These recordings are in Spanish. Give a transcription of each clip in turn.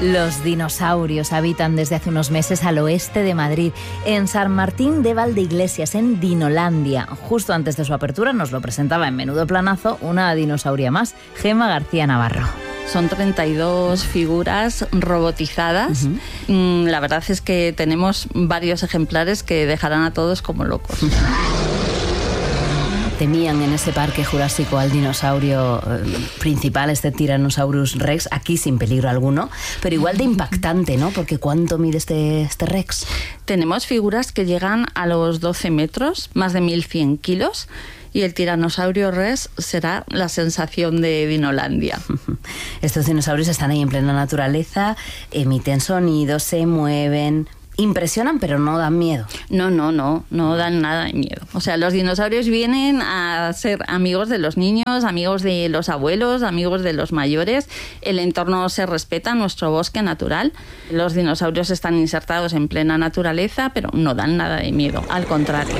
Los dinosaurios habitan desde hace unos meses al oeste de Madrid, en San Martín de Valdeiglesias, en Dinolandia. Justo antes de su apertura nos lo presentaba en Menudo Planazo una dinosauria más, Gemma García Navarro. Son 32 figuras robotizadas. La verdad es que tenemos varios ejemplares que dejarán a todos como locos. Temían en ese parque jurásico al dinosaurio principal, este Tyrannosaurus Rex, aquí sin peligro alguno, pero igual de impactante, ¿no? Porque ¿cuánto mide este Rex? Tenemos figuras que llegan a los 12 metros, más de 1.100 kilos, y el Tiranosaurio Rex será la sensación de Dinolandia. Estos dinosaurios están ahí en plena naturaleza, emiten sonidos, se mueven... Impresionan, pero no dan miedo. No dan nada de miedo. O sea, los dinosaurios vienen a ser amigos de los niños, amigos de los abuelos, amigos de los mayores. El entorno se respeta, nuestro bosque natural. Los dinosaurios están insertados en plena naturaleza, pero no dan nada de miedo, al contrario.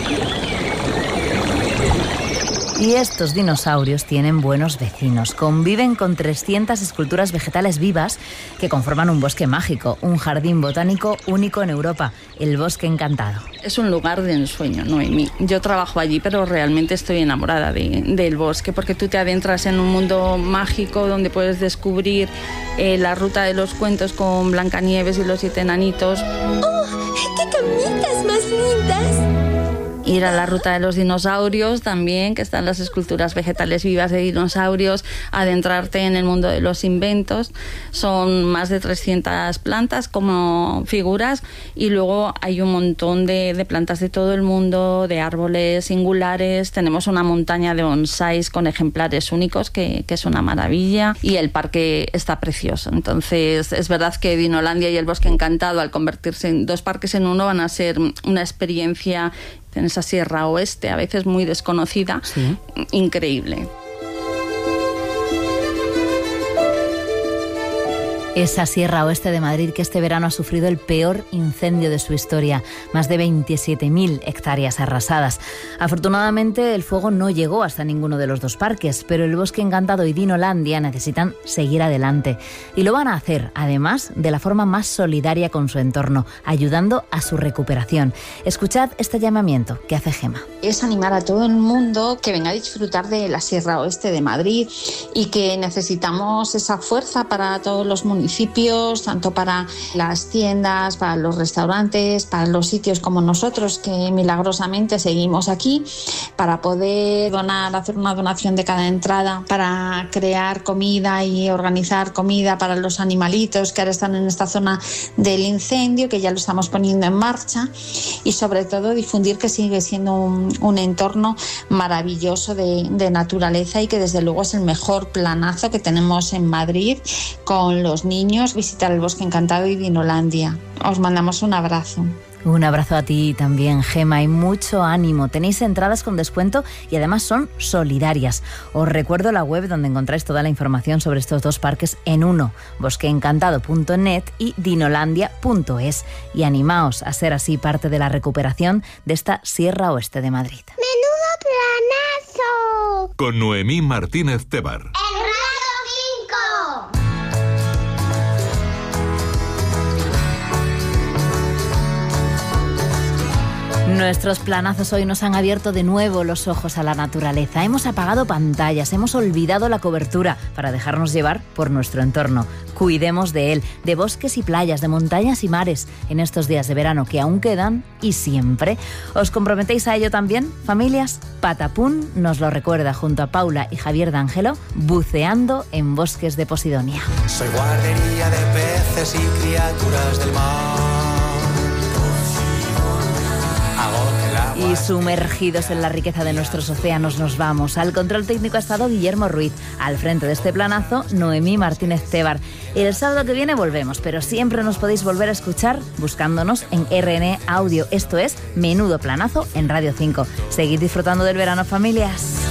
Y estos dinosaurios tienen buenos vecinos. Conviven con 300 esculturas vegetales vivas que conforman un bosque mágico, un jardín botánico único en Europa, el Bosque Encantado. Es un lugar de ensueño, Noemí. Yo trabajo allí, pero realmente estoy enamorada del bosque, porque tú te adentras en un mundo mágico donde puedes descubrir la ruta de los cuentos con Blancanieves y los 7 enanitos. ¡Oh, qué camitas más lindas! Ir a la ruta de los dinosaurios también, que están las esculturas vegetales vivas de dinosaurios, adentrarte en el mundo de los inventos. Son más de 300 plantas como figuras y luego hay un montón de plantas de todo el mundo, de árboles singulares. Tenemos una montaña de bonsáis con ejemplares únicos que es una maravilla y el parque está precioso. Entonces es verdad que Dinolandia y el Bosque Encantado, al convertirse en 2 parques en uno, van a ser una experiencia en esa Sierra Oeste, a veces muy desconocida, ¿sí? Increíble. Esa Sierra Oeste de Madrid que este verano ha sufrido el peor incendio de su historia, más de 27.000 hectáreas arrasadas. Afortunadamente el fuego no llegó hasta ninguno de los 2 parques, pero el Bosque Encantado y Dinolandia necesitan seguir adelante. Y lo van a hacer, además, de la forma más solidaria con su entorno, ayudando a su recuperación. Escuchad este llamamiento que hace Gemma. Es animar a todo el mundo que venga a disfrutar de la Sierra Oeste de Madrid y que necesitamos esa fuerza para todos los municipios, tanto para las tiendas, para los restaurantes, para los sitios como nosotros que milagrosamente seguimos aquí, para poder hacer una donación de cada entrada, para crear comida y organizar comida para los animalitos que ahora están en esta zona del incendio, que ya lo estamos poniendo en marcha, y sobre todo difundir que sigue siendo un entorno maravilloso de naturaleza y que desde luego es el mejor planazo que tenemos en Madrid con los niños, visitar el Bosque Encantado y Dinolandia. Os mandamos un abrazo. Un abrazo a ti también, Gemma, y mucho ánimo. Tenéis entradas con descuento y además son solidarias. Os recuerdo la web donde encontráis toda la información sobre estos 2 parques en uno, bosqueencantado.net y dinolandia.es. Y animaos a ser así parte de la recuperación de esta Sierra Oeste de Madrid. ¡Menudo planazo! Con Noemí Martínez Tebar. Nuestros planazos hoy nos han abierto de nuevo los ojos a la naturaleza. Hemos apagado pantallas, hemos olvidado la cobertura para dejarnos llevar por nuestro entorno. Cuidemos de él, de bosques y playas, de montañas y mares, en estos días de verano que aún quedan y siempre. ¿Os comprometéis a ello también, familias? Patapún nos lo recuerda junto a Paula y Javier D'Angelo, buceando en bosques de Posidonia. Soy guardería de peces y criaturas del mar. Y sumergidos en la riqueza de nuestros océanos nos vamos. Al control técnico ha estado Guillermo Ruiz. Al frente de este planazo, Noemí Martínez Tebar. El sábado que viene volvemos, pero siempre nos podéis volver a escuchar buscándonos en RN Audio. Esto es Menudo Planazo en Radio 5. Seguid disfrutando del verano, familias.